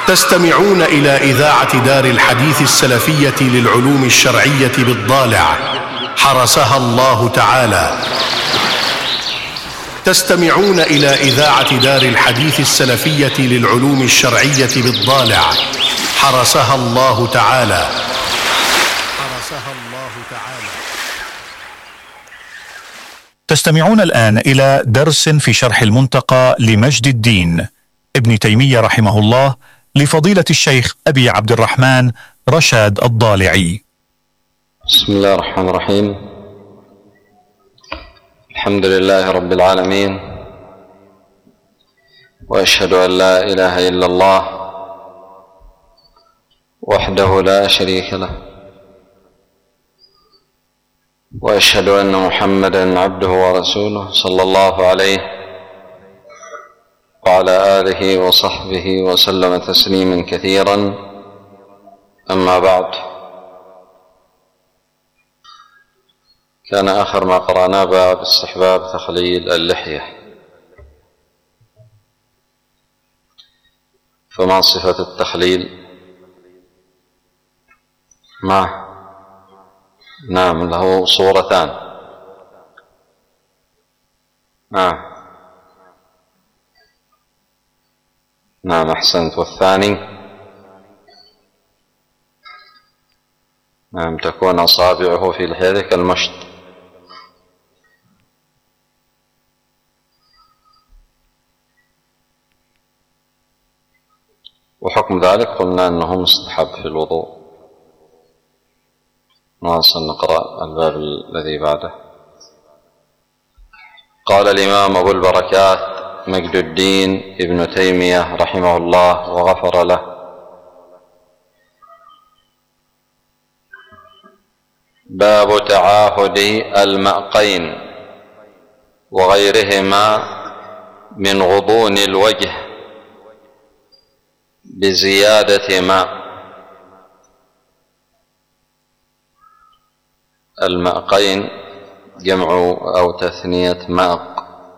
تستمعون إلى إذاعة دار الحديث السلفية للعلوم الشرعية بالضالع حرسها الله تعالى. تستمعون إلى إذاعة دار الحديث السلفية للعلوم الشرعية بالضالع حرسها الله تعالى. تستمعون الآن إلى درس في شرح المنتقى لمجد الدين ابن تيمية رحمه الله لفضيلة الشيخ أبي عبد الرحمن رشاد الضالعي. بسم الله الرحمن الرحيم. الحمد لله رب العالمين، وأشهد أن لا إله إلا الله وحده لا شريك له، وأشهد أن محمدًا عبده ورسوله صلى الله عليه وعلى آله وصحبه وسلم تسليمًا كثيرًا. أما بعد، كان آخر ما قرأناه باب استحباب تخليل اللحية، فما صفة التخليل؟ نعم، له صورتان. نعم أحسنت. والثاني؟ نعم، تكون أصابعه في لحيته كالمشط. وحكم ذلك قلنا أنه مستحب في الوضوء. نواصل نقرأ الباب الذي بعده. قال الإمام أبو البركات مجد الدين ابن تيمية رحمه الله وغفر له: باب تعاهد المأقين وغيرهما من غضون الوجه بزيادة ماء. المأقين جمع أو تثنية ماق،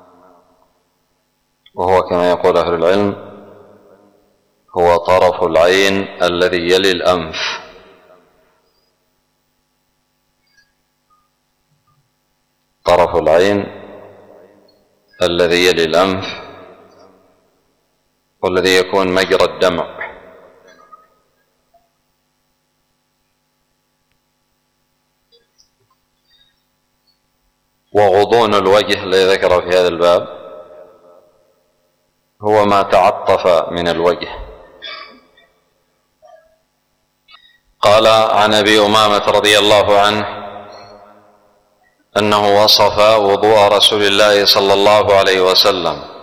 وهو كما يقول أهل العلم هو طرف العين الذي يلي الأنف. طرف العين الذي يلي الأنف والذي يكون مجرى الدمع. وغضون الوجه الذي ذكر في هذا الباب هو ما تعطف من الوجه. قال عن أبي أمامة رضي الله عنه أنه وصف وضوء رسول الله صلى الله عليه وسلم